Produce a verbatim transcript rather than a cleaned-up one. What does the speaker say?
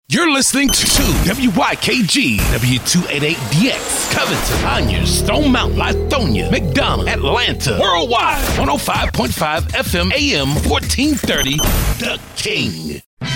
You're listening to W Y K G, W two eighty-eight D X, Covington, Conyers, Stone Mountain, Lithonia, McDonough, Atlanta, Worldwide, one oh five point five F M, A M fourteen thirty, The King.